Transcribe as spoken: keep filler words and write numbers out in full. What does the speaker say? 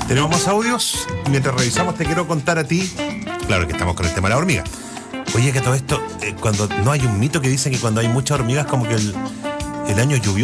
Tenemos más audios. Mientras revisamos, te quiero contar a ti. Claro que estamos con el tema de la hormiga. Oye, que todo esto, eh, cuando no hay un mito que dice que cuando hay muchas hormigas, como que el, el año lluvioso.